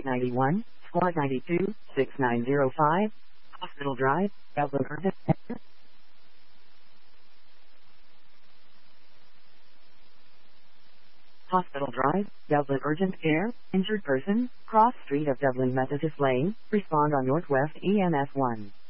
891, Squad 92, 6905, Hospital Drive, Dublin Urgent Care. Hospital Drive, Dublin Urgent Care, injured person, cross street of Dublin Methodist Lane, respond on Northwest EMS 1.